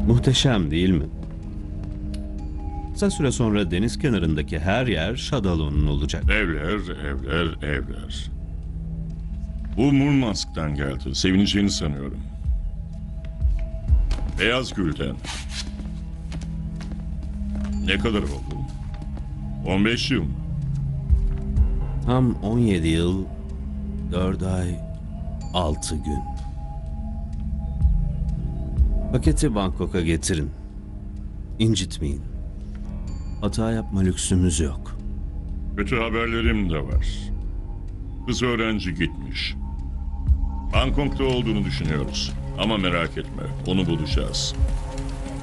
Muhteşem değil mi? Kısa süre sonra deniz kenarındaki her yer Shadowlan'ın olacak. Evler. Bu Murmansk'tan geldi. Sevineceğini sanıyorum. Beyaz Gül'den. Ne kadar oldu? 15 yıl mı? Tam 17 yıl, 4 ay, 6 gün. Paketi Bangkok'a getirin. İncitmeyin. Hata yapma lüksümüz yok. Kötü haberlerim de var. Kız öğrenci gitmiş. Bangkok'ta olduğunu düşünüyoruz. Ama merak etme, onu bulacağız.